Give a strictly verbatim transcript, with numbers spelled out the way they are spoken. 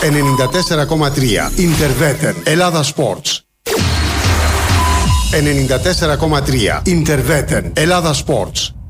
ενενήντα τέσσερα κόμμα τρία Interveten Ελλάδα Sports. ενενήντα τέσσερα κόμμα τρία Interveten Ελλάδα Sports.